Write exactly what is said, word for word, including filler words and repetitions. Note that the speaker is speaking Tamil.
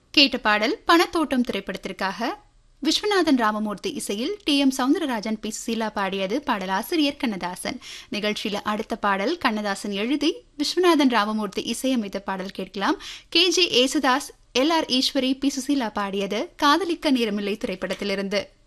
கேட்ட பாடல் பணத்தோட்டம் திரைப்படத்திற்காக விஸ்வநாதன் ராமமூர்த்தி இசையில் D M Soundararajan B Susheela பாடியது. பாடலாசிரியர் கண்ணதாசன். நிகழ்ச்சியில அடுத்த பாடல் கண்ணதாசன் எழுதி விஸ்வநாதன் ராமமூர்த்தி இசையமைத்த பாடல் கேட்கலாம். K J Yesudas, L R Eswari, B Susheela பாடியது. காதலிக்க நேரமில்லை திரைப்படத்திலிருந்து.